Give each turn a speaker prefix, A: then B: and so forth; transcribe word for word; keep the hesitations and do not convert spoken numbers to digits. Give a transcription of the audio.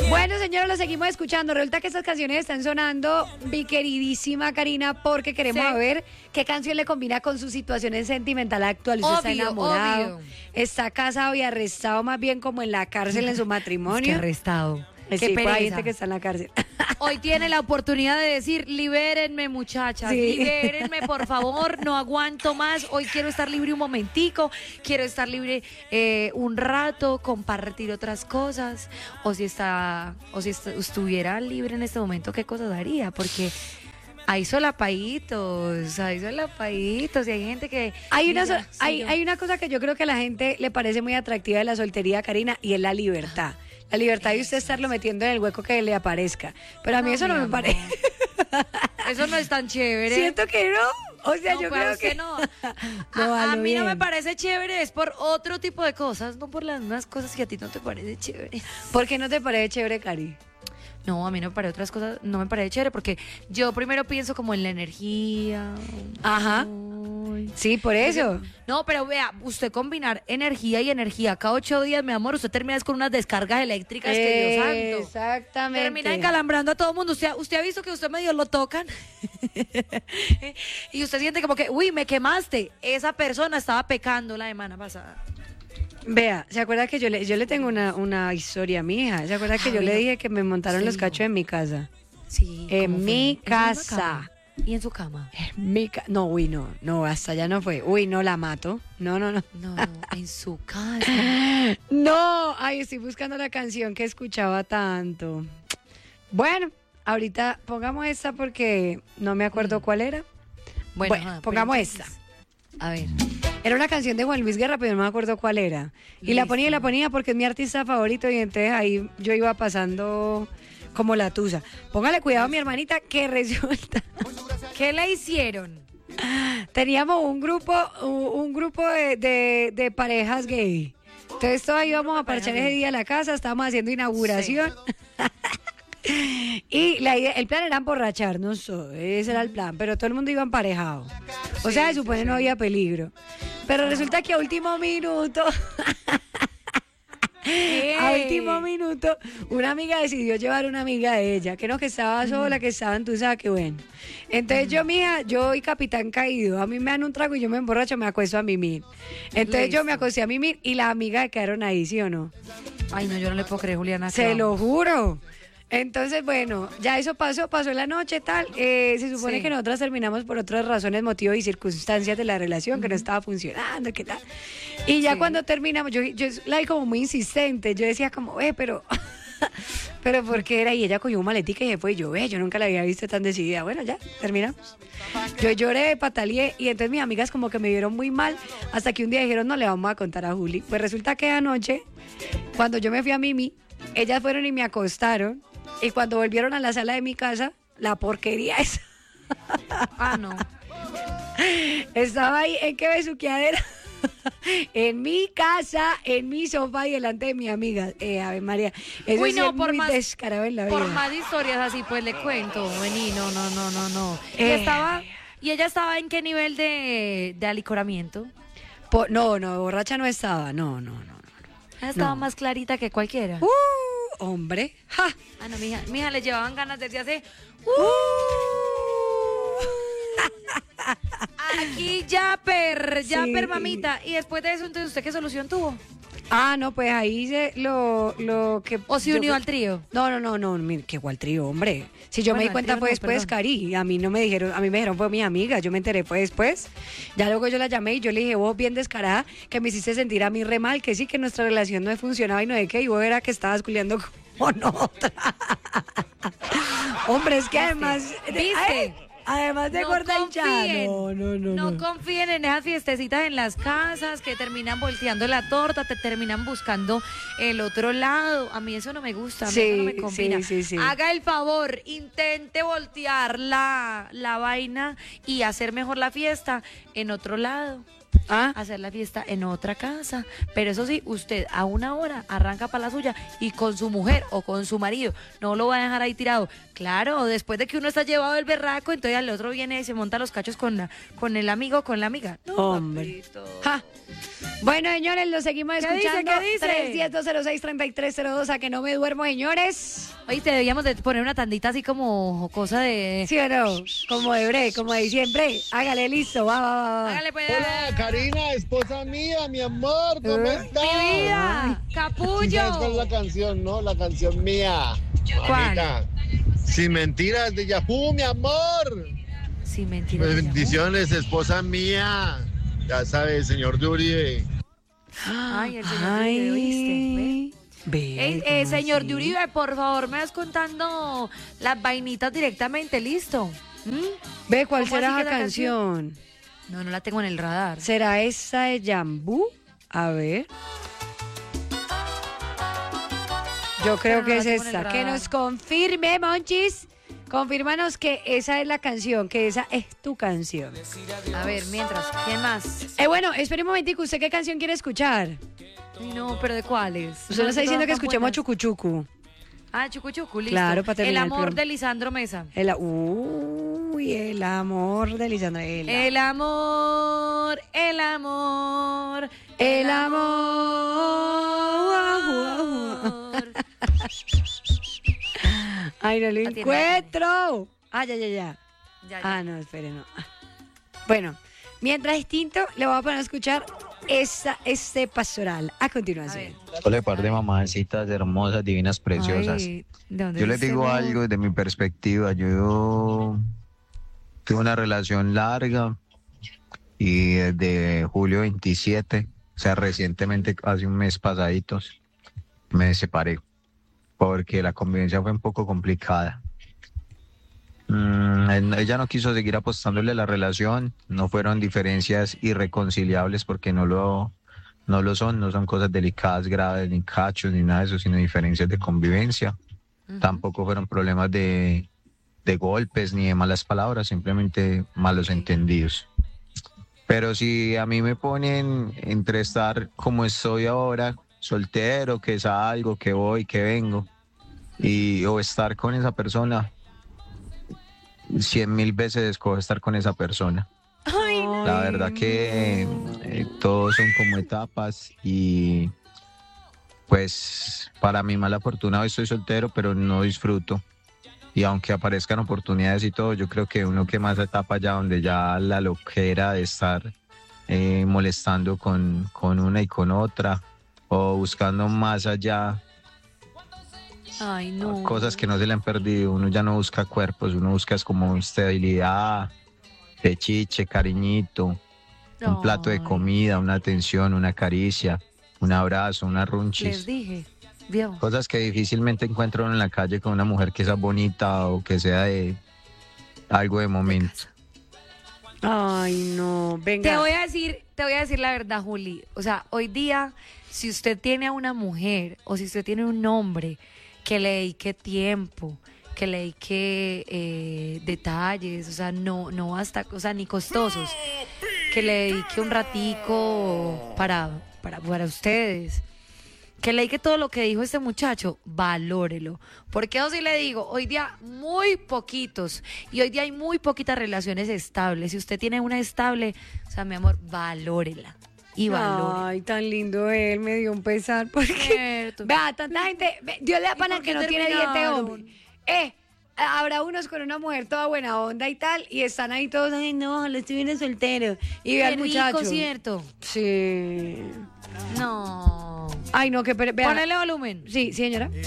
A: Bueno, señores, lo seguimos escuchando. Resulta que estas canciones están sonando, mi queridísima Karina, porque queremos
B: Sí.
A: saber qué canción le combina con su situación sentimental actual. Usted está
B: Obvio,
A: enamorado,
B: obvio.
A: está casado y arrestado, más bien como en la cárcel en su
B: Es que
A: matrimonio.
B: arrestado.
A: Eh,
B: Qué
A: sí, pues hay
B: pereza.
A: gente que está en la cárcel.
B: Hoy tiene la oportunidad de decir, libérenme muchachas,
A: Sí.
B: libérenme por favor, no aguanto más, hoy quiero estar libre un momentico, quiero estar libre eh, un rato, compartir otras cosas, o si está, o si est- estuviera libre en este momento, ¿qué cosas haría? Porque hay solapaditos, hay solapaditos y hay gente que...
A: Hay una,
B: diga,
A: so-
B: sí,
A: hay,
B: yo-
A: hay una cosa que yo creo que a la gente le parece muy atractiva de la soltería, Karina, y es la libertad. La libertad de usted estarlo metiendo en el hueco que le aparezca. Pero a mí
B: No,
A: eso no
B: mi
A: me
B: amor.
A: parece.
B: Eso no es tan chévere.
A: Siento que no. O sea,
B: No,
A: yo
B: pues, a
A: creo
B: usted
A: que
B: no.
A: No,
B: A,
A: a
B: a
A: lo
B: mí no me
A: bien.
B: parece chévere, es por otro tipo de cosas, no por las mismas cosas que a ti no te parece chévere.
A: ¿Por qué no te parece chévere, Cari?
B: No, a mí no me parece otras cosas, no me parece chévere porque yo primero pienso como en la energía.
A: Ajá.
B: Ay.
A: Sí, por eso.
B: No, pero vea, usted combinar energía y energía cada ocho días, mi amor, usted termina con unas descargas eléctricas que Dios santo.
A: Exactamente.
B: Termina encalambrando a todo el mundo. Usted, usted ha visto que usted medio lo tocan y usted siente como que, uy, me quemaste. Esa persona estaba pecando la semana pasada.
A: Vea, ¿se acuerda que yo le, yo le tengo una, una historia a mi hija? ¿Se acuerda que
B: Ah,
A: yo le
B: bueno.
A: dije que me montaron
B: Sí,
A: los
B: no.
A: cachos en mi casa?
B: Sí.
A: En
B: ¿cómo fue?
A: mi
B: ¿En su misma
A: casa.
B: cama? ¿Y en su cama?
A: En mi ca- No, uy, no, no, hasta allá no fue. Uy, no la mato. No, no, no.
B: No, en su casa.
A: No, ay, estoy buscando la canción que escuchaba tanto. Bueno, ahorita pongamos esta porque no me acuerdo
B: Mm.
A: cuál era. Bueno,
B: ajá, pero
A: pongamos
B: entonces,
A: esta.
B: A ver.
A: Era una canción de Juan Luis Guerra, pero no me acuerdo cuál era. Y la ponía y la
B: Listo.
A: ponía porque es mi artista favorito y entonces ahí yo iba pasando como la tusa. Póngale cuidado a mi hermanita que resulta.
B: ¿Qué le hicieron?
A: Teníamos un grupo, un, un grupo de, de- de parejas gay. Entonces todos íbamos a parchar ese día a la casa, estábamos haciendo inauguración. Y la idea- el plan era emborracharnos, so, ese era el plan, pero todo el mundo iba emparejado. O sea, se supone no había peligro. Pero resulta que a último minuto, a último minuto, una amiga decidió llevar una amiga de ella, que no, que estaba sola, que estaba entusada, que bueno. Entonces yo, mija, yo y capitán caído, a mí me dan un trago y yo me emborracho, me acuesto a mimir. Entonces yo me
B: Listo.
A: acosté a mimir y las amigas quedaron ahí, ¿sí o no?
B: Ay, no, yo no le puedo creer, Juliana.
A: Se
B: que
A: lo
B: vamos.
A: juro. Entonces, bueno, ya eso pasó, pasó la noche, tal. Eh, se supone
B: Sí.
A: que nosotras terminamos por otras razones, motivos y circunstancias de la relación, que no estaba funcionando, ¿qué tal? Y ya
B: Sí.
A: cuando terminamos, yo, yo la vi como muy insistente. Yo decía como, eh, pero... pero ¿por qué era? Y ella cogió un maletica y se fue. Y yo, ve, yo nunca la había visto tan decidida. Bueno, ya, terminamos. Yo lloré, pataleé y entonces mis amigas como que me vieron muy mal hasta que un día dijeron, no le vamos a contar a Juli. Pues resulta que anoche, cuando yo me fui a Mimi, ellas fueron y me acostaron y cuando volvieron a la sala de mi casa, la porquería esa
B: Ah, no.
A: estaba ahí en qué besuqueadera. En mi casa, en mi sofá y delante de mi amiga. Eh, Ave María, eso
B: Uy,
A: sí
B: no,
A: es
B: por
A: muy
B: más-
A: descarado en la vida.
B: Por más historias así, pues le cuento. Vení, no, no, no, no, no. Y
A: Eh.
B: estaba, ¿y ella estaba en qué nivel de, de alicoramiento?
A: Po- no, no, borracha no estaba. No, no, no. no.
B: Ella estaba
A: No.
B: más clarita que cualquiera.
A: Uh, hombre. Ja.
B: Ah, no, mija, mija, le llevaban ganas desde hace... Aquí ya, per, ya,
A: Sí.
B: per, mamita. Y después de eso, entonces, ¿usted qué solución tuvo?
A: Ah, no, pues ahí se lo, lo que...
B: ¿O se
A: yo
B: unió
A: creo-
B: al trío?
A: No, no, no, no, mire, qué igual trío, hombre. Si yo
B: Bueno,
A: me di
B: al
A: cuenta
B: trío
A: fue
B: no,
A: después,
B: perdón.
A: Cari, a mí no me dijeron, a mí me dijeron fue mi amiga, yo me enteré fue después. Ya luego yo la llamé y yo le dije, vos bien descarada, que me hiciste sentir a mí re mal, que sí, que nuestra relación no funcionaba y no de qué, y vos era que estabas culiando con otra. Hombre, es que además...
B: ¿Viste?
A: ay, además de
B: No
A: gorda hinchada.
B: confíen.
A: No, no, no,
B: No
A: no.
B: confíen en esas fiestecitas en las casas que terminan volteando la torta, te terminan buscando el otro lado. A mí eso no me gusta, a mí
A: Sí,
B: eso no me combina.
A: sí, sí, sí.
B: Haga el favor, intente voltear la, la vaina y hacer mejor la fiesta en otro lado.
A: ¿Ah?
B: Hacer la fiesta en otra casa. Pero eso sí, usted a una hora arranca para la suya y con su mujer o con su marido no lo va a dejar ahí tirado. Claro, después de que uno está llevado el berraco, entonces al otro viene y se monta los cachos con, la, con el amigo o con la amiga. No,
A: Hombre.
B: papito.
A: Ja. Bueno, señores, lo seguimos
B: ¿Qué dice?
A: escuchando.
B: ¿Qué dice?
A: tres uno cero, cero seis, tres tres cero dos, a que no me duermo, señores.
B: Oíste, debíamos de poner una tandita así como cosa de...
A: ¿Sí o no? Como de bre, como de diciembre. Hágale, listo, va, va, va, va.
B: Hágale pues.
C: Hola, Karina, esposa mía, mi amor, ¿cómo
A: ¿Eh?
C: estás?
B: Mi vida,
C: ¿Sí
B: capullo.
C: sabes cuál es la canción, no? La canción mía.
B: ¿Cuál?
C: Mamita. Sin mentiras de Yahoo, mi amor.
B: Sí, mentira.
C: Bendiciones, esposa mía. Ya sabes, señor Yuri.
B: Ay, el señor de Uribe, ¿oíste?
A: Ve,
B: Eh, eh,
A: ¿cómo
B: señor
A: así?
B: de Uribe, por favor, me vas contando las vainitas directamente, ¿listo? ¿Mm?
A: Ve, ¿cuál
B: ¿Cómo
A: será
B: así
A: la
B: que la
A: canción?
B: No, no la tengo en el radar.
A: ¿Será esa de Jambú? A ver. Yo creo
B: Pero no
A: que
B: la
A: es
B: tengo en el
A: esta. Que
B: radar.
A: nos confirme, Monchis. Confírmanos que esa es la canción, que esa es tu canción.
B: A ver, mientras, ¿quién más?
A: Eh, bueno, espere un momentico. ¿Usted qué canción quiere escuchar?
B: Ay, no, pero ¿de cuáles?
A: Usted nos está diciendo que
B: Todas tan
A: escuchemos
B: buenas.
A: Chucuchucu.
B: Ah, Chucu Chucu, listo.
A: Claro, para
B: El
A: terminar el
B: amor
A: programa.
B: de Lisandro Mesa.
A: El, uy, el amor de Lisandro. El,
B: El amor, el amor,
A: el amor. Ay, no lo
B: La tiene,
A: encuentro. Ah, ya, ya, ya.
B: Ya, ya.
A: Ah, no, espere, no. Bueno, mientras distinto, le voy a poner a escuchar esa, este pastoral a
B: A
A: continuación.
B: ver.
D: Hola, par de mamacitas hermosas, divinas, preciosas.
B: Ay, ¿de dónde
D: Yo les
B: es este
D: digo
B: amor?
D: algo desde mi perspectiva. Yo tuve una relación larga y desde julio veintisiete, o sea, recientemente, hace un mes pasaditos, me separé porque la convivencia fue un poco complicada. Mm, él- ella no quiso seguir apostándole a la relación, no fueron diferencias irreconciliables porque no lo, no lo son, no son cosas delicadas, graves, ni cachos, ni nada de eso, sino diferencias de convivencia.
B: Ujú.
D: Tampoco fueron problemas de, de golpes ni de malas palabras, simplemente malos entendidos. Pero si a mí me ponen entre estar como estoy ahora, soltero, que salgo, que voy, que vengo, y o estar con esa persona, cien mil veces escojo estar con esa persona.
B: Ay,
D: La verdad que eh, todos son como etapas y pues para mi mala fortuna hoy estoy soltero, pero no disfruto. Y aunque aparezcan oportunidades y todo, yo creo que uno que más etapa ya donde ya la loquera de estar eh, molestando con, con una y con otra o buscando más allá
B: ay, no.
D: cosas que no se le han perdido. Uno ya no busca cuerpos, uno busca es como estabilidad, pechiche, cariñito, un plato de
B: Ay,
D: comida, una atención, una caricia, un abrazo, una
B: Les
D: runchis.
B: dije, vio.
D: Cosas que difícilmente encuentro uno en la calle con una mujer que sea bonita o que sea de algo de momento.
A: Ay, no, venga.
B: Te voy a decir, te voy a decir la verdad, Juli. O sea, hoy día, si usted tiene a una mujer o si usted tiene un hombre que le dedique tiempo, que le dedique eh, detalles, o sea, no, no hasta, o sea, ni costosos, que le dedique un ratico para, para, para ustedes. Que le dedique todo lo que dijo este muchacho, valórelo. Porque yo sí le digo, hoy día muy poquitos y hoy día hay muy poquitas relaciones estables. Si usted tiene una estable, o sea, mi amor, valórela y valórela.
A: Ay, tan lindo él, me dio un pesar porque...
B: Cierto.
A: Vea, tanta gente, ve, Dios le da
B: ¿Y
A: pana
B: por
A: que
B: qué
A: no tiene diente
B: terminaron?
A: hombre. Eh, habrá unos con una mujer toda buena onda y tal, y están ahí todos, ay, no, lo estoy viendo soltero. Y ve
B: Qué
A: al muchacho.
B: rico, ¿cierto?
A: Sí.
B: No.
A: Ay, no, que... Vea.
B: Ponele volumen.
A: Sí, sí, señora.